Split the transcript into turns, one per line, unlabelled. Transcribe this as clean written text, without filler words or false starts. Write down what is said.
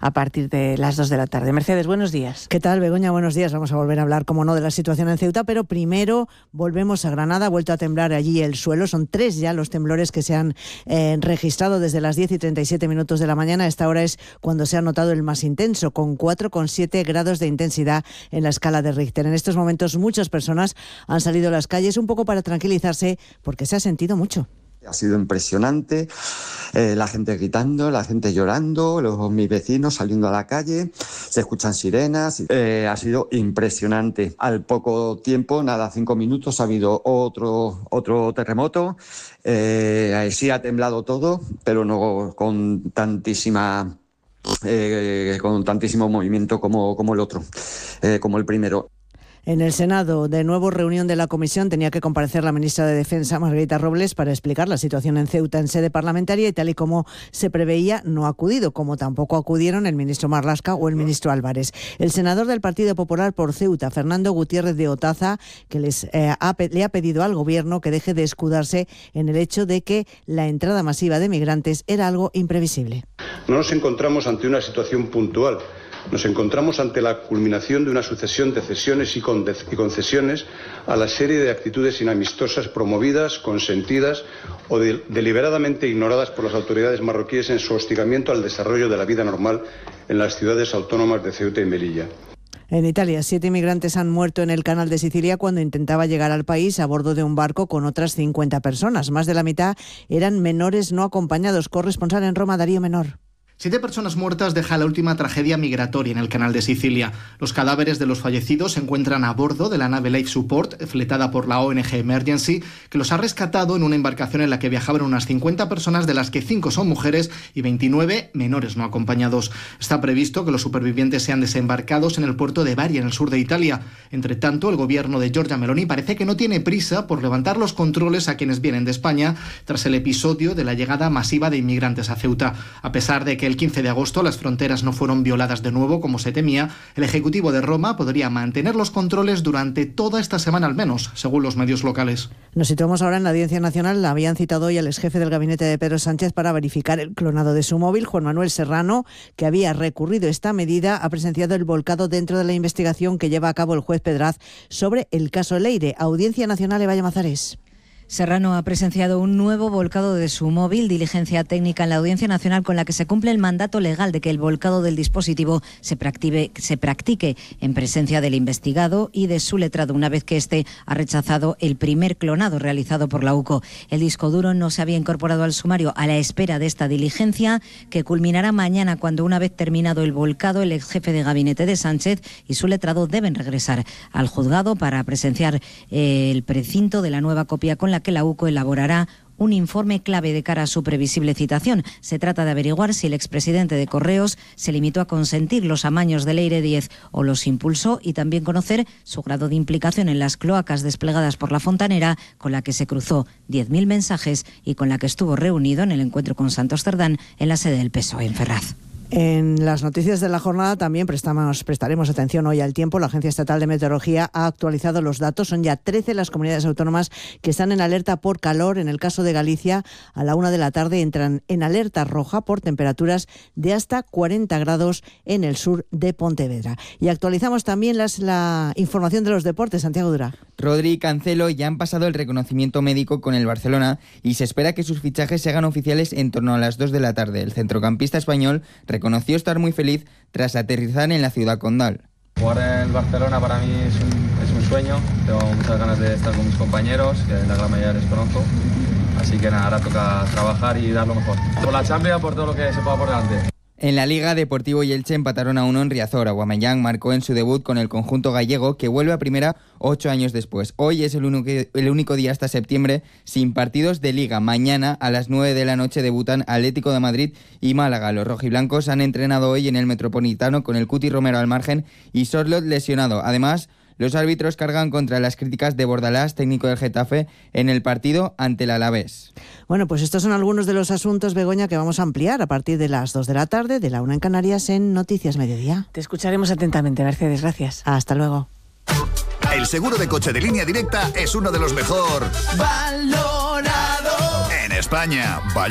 a partir de las 2 de la tarde. Mercedes, buenos días.
¿Qué tal, Begoña? Buenos días. Vamos a volver a hablar, como no, de la situación en Ceuta, pero primero volvemos a Granada. Ha vuelto a temblar allí el suelo. Son 3 ya los temblores que se han registrado desde las 10:37 de la mañana. Esta hora es cuando se ha notado el más intenso, con 4,7 grados de intensidad en la escala de Richter. En estos momentos muchas personas han salido a las calles un poco para tranquilizarse porque se ha sentido mucho.
Ha sido impresionante, la gente gritando, la gente llorando, mis vecinos saliendo a la calle, se escuchan sirenas, ha sido impresionante. Al poco tiempo, 5 minutos, ha habido otro terremoto, sí ha temblado todo, pero no con tantísimo movimiento como el otro, como el primero.
En el Senado, de nuevo reunión de la comisión, tenía que comparecer la ministra de Defensa, Margarita Robles, para explicar la situación en Ceuta en sede parlamentaria y tal y como se preveía no ha acudido, como tampoco acudieron el ministro Marlaska o el ministro Álvarez. El senador del Partido Popular por Ceuta, Fernando Gutiérrez de Otaza, que le ha pedido al gobierno que deje de escudarse en el hecho de que la entrada masiva de migrantes era algo imprevisible.
No nos encontramos ante una situación puntual. Nos encontramos ante la culminación de una sucesión de cesiones y concesiones a la serie de actitudes inamistosas promovidas, consentidas o deliberadamente ignoradas por las autoridades marroquíes en su hostigamiento al desarrollo de la vida normal en las ciudades autónomas de Ceuta y Melilla.
En Italia, 7 inmigrantes han muerto en el canal de Sicilia cuando intentaba llegar al país a bordo de un barco con otras 50 personas. Más de la mitad eran menores no acompañados. Corresponsal en Roma, Darío Menor.
7 personas muertas deja la última tragedia migratoria en el canal de Sicilia. Los cadáveres de los fallecidos se encuentran a bordo de la nave Life Support, fletada por la ONG Emergency, que los ha rescatado en una embarcación en la que viajaban unas 50 personas, de las que 5 son mujeres y 29 menores no acompañados. Está previsto que los supervivientes sean desembarcados en el puerto de Bari, en el sur de Italia. Entre tanto, el gobierno de Giorgia Meloni parece que no tiene prisa por levantar los controles a quienes vienen de España tras el episodio de la llegada masiva de inmigrantes a Ceuta. A pesar de que el 15 de agosto las fronteras no fueron violadas de nuevo como se temía, el Ejecutivo de Roma podría mantener los controles durante toda esta semana al menos, según los medios locales.
Nos situamos ahora en la Audiencia Nacional. Habían citado hoy al exjefe del gabinete de Pedro Sánchez para verificar el clonado de su móvil. Juan Manuel Serrano, que había recurrido esta medida, ha presenciado el volcado dentro de la investigación que lleva a cabo el juez Pedraz sobre el caso Leire. Audiencia Nacional, Eva Llamazares.
Serrano ha presenciado un nuevo volcado de su móvil, diligencia técnica en la Audiencia Nacional con la que se cumple el mandato legal de que el volcado del dispositivo se practique en presencia del investigado y de su letrado, una vez que éste ha rechazado el primer clonado realizado por la UCO. El disco duro no se había incorporado al sumario a la espera de esta diligencia, que culminará mañana cuando, una vez terminado el volcado, el ex jefe de gabinete de Sánchez y su letrado deben regresar al juzgado para presenciar el precinto de la nueva copia con la que la UCO elaborará un informe clave de cara a su previsible citación. Se trata de averiguar si el expresidente de Correos se limitó a consentir los amaños de Leire 10 o los impulsó, y también conocer su grado de implicación en las cloacas desplegadas por la Fontanera, con la que se cruzó 10.000 mensajes y con la que estuvo reunido en el encuentro con Santos Cerdán en la sede del PSOE en Ferraz.
En las noticias de la jornada también prestaremos atención hoy al tiempo. La Agencia Estatal de Meteorología ha actualizado los datos. Son ya 13 las comunidades autónomas que están en alerta por calor. En el caso de Galicia, a la 1 de la tarde entran en alerta roja por temperaturas de hasta 40 grados en el sur de Pontevedra. Y actualizamos también la información de los deportes. Santiago Dura.
Rodri y Cancelo ya han pasado el reconocimiento médico con el Barcelona y se espera que sus fichajes se hagan oficiales en torno a las 2 de la tarde. El centrocampista español reconoció estar muy feliz tras aterrizar en la ciudad condal.
Jugar en el Barcelona para mí es un sueño. Tengo muchas ganas de estar con mis compañeros, que la gran mayoría les conozco. Así que nada, ahora toca trabajar y dar lo mejor. Por la Champions, por todo lo que se pueda por delante.
En la Liga, Deportivo y Elche empataron a 1 en Riazor. Aubameyang marcó en su debut con el conjunto gallego, que vuelve a primera 8 años después. Hoy es el único día hasta septiembre sin partidos de Liga. Mañana a las 9 de la noche debutan Atlético de Madrid y Málaga. Los rojiblancos han entrenado hoy en el Metropolitano con el Cuti Romero al margen y Sorloth lesionado. Además, los árbitros cargan contra las críticas de Bordalás, técnico del Getafe, en el partido ante el Alavés.
Bueno, pues estos son algunos de los asuntos, Begoña, que vamos a ampliar a partir de las 2 de la tarde, de la 1 en Canarias, en Noticias Mediodía.
Te escucharemos atentamente, Mercedes. Gracias.
Hasta luego.
El seguro de coche de Línea Directa es uno de los mejor
valorado
en España. Vaya